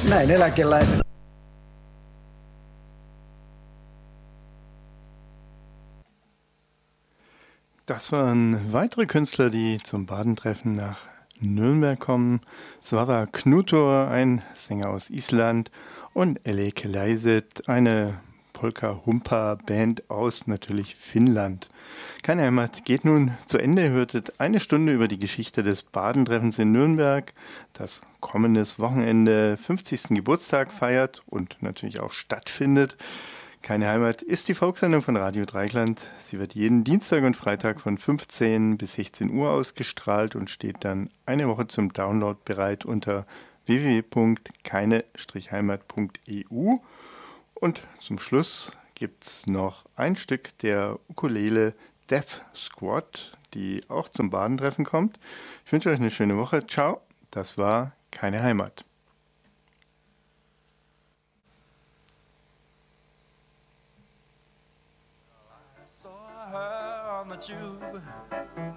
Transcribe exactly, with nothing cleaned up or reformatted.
Näin eläkeläiset. Das waren weitere Künstler, die zum Badentreffen nach Nürnberg kommen. Svava Knutor, ein Sänger aus Island, und Elek Leiset, eine Polka-Humpa-Band aus natürlich Finnland. Keine Heimat geht nun zu Ende. Ihr hörtet eine Stunde über die Geschichte des Badentreffens in Nürnberg, das kommendes Wochenende fünfzigsten Geburtstag feiert und natürlich auch stattfindet. Keine Heimat ist die Volkssendung von Radio Dreieckland. Sie wird jeden Dienstag und Freitag von fünfzehn bis sechzehn Uhr ausgestrahlt und steht dann eine Woche zum Download bereit unter w w w punkt keine heimat punkt e u. Und zum Schluss gibt es noch ein Stück der Ukulele Death Squad, die auch zum Badentreffen kommt. Ich wünsche euch eine schöne Woche. Ciao, das war Keine Heimat. I saw her on the tube.